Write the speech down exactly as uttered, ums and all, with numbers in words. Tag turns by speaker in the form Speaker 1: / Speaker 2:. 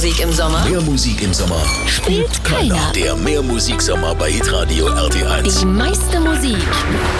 Speaker 1: Musik im Sommer?
Speaker 2: Mehr Musik im Sommer
Speaker 1: Spielt keiner.
Speaker 2: Der Mehr Musik Sommer bei Hitradio R T eins.
Speaker 1: Die meiste Musik